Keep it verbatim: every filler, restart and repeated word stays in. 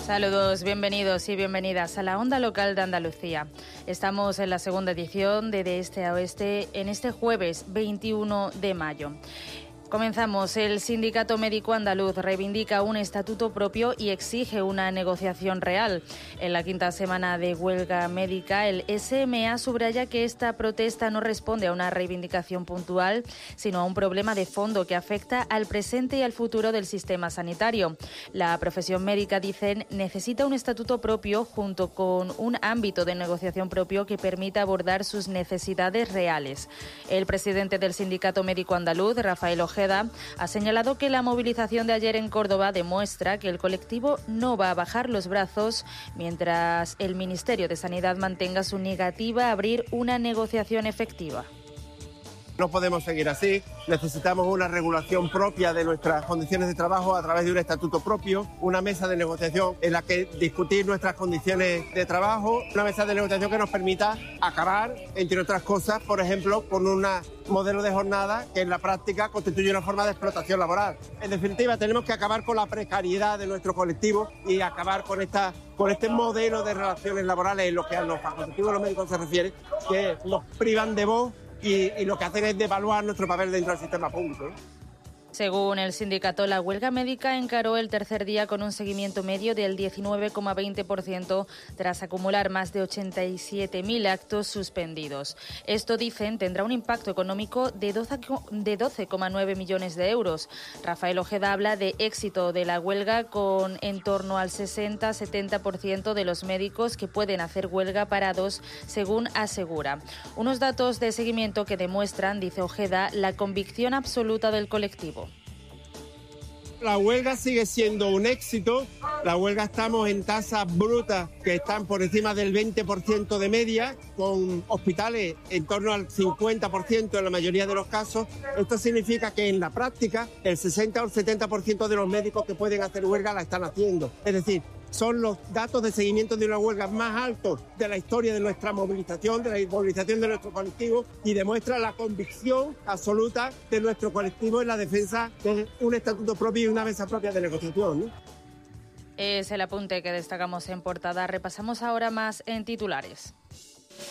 Saludos, bienvenidos y bienvenidas a la Onda Local de Andalucía. Estamos en la segunda edición de De Este a Oeste en este jueves veintiuno de mayo. Comenzamos. El Sindicato Médico Andaluz reivindica un estatuto propio y exige una negociación real. En la quinta semana de huelga médica, el S M A subraya que esta protesta no responde a una reivindicación puntual, sino a un problema de fondo que afecta al presente y al futuro del sistema sanitario. La profesión médica, dicen, necesita un estatuto propio junto con un ámbito de negociación propio que permita abordar sus necesidades reales. El presidente del Sindicato Médico Andaluz, Rafael Ojeda, ha señalado que la movilización de ayer en Córdoba demuestra que el colectivo no va a bajar los brazos mientras el Ministerio de Sanidad mantenga su negativa a abrir una negociación efectiva. No podemos seguir así, necesitamos una regulación propia de nuestras condiciones de trabajo a través de un estatuto propio, una mesa de negociación en la que discutir nuestras condiciones de trabajo, una mesa de negociación que nos permita acabar, entre otras cosas, por ejemplo, con un modelo de jornada que en la práctica constituye una forma de explotación laboral. En definitiva, tenemos que acabar con la precariedad de nuestro colectivo y acabar con esta con este modelo de relaciones laborales en lo que a los facultativos de los médicos se refiere, que nos privan de voz Y, y lo que hacen es devaluar nuestro papel dentro del sistema público, ¿no? Según el sindicato, la huelga médica encaró el tercer día con un seguimiento medio del diecinueve coma veinte por ciento tras acumular más de ochenta y siete mil actos suspendidos. Esto, dicen, tendrá un impacto económico de doce coma nueve millones de euros. Rafael Ojeda habla de éxito de la huelga con en torno al sesenta a setenta por ciento de los médicos que pueden hacer huelga parados, según asegura. Unos datos de seguimiento que demuestran, dice Ojeda, la convicción absoluta del colectivo. La huelga sigue siendo un éxito. La huelga estamos en tasas brutas que están por encima del veinte por ciento de media, con hospitales en torno al cincuenta por ciento en la mayoría de los casos. Esto significa que en la práctica el sesenta o el setenta por ciento de los médicos que pueden hacer huelga la están haciendo. Es decir, son los datos de seguimiento de una huelga más altos de la historia de nuestra movilización, de la movilización de nuestro colectivo, y demuestra la convicción absoluta de nuestro colectivo en la defensa de un estatuto propio y una mesa propia de negociación, ¿no? Es el apunte que destacamos en portada. Repasamos ahora más en titulares.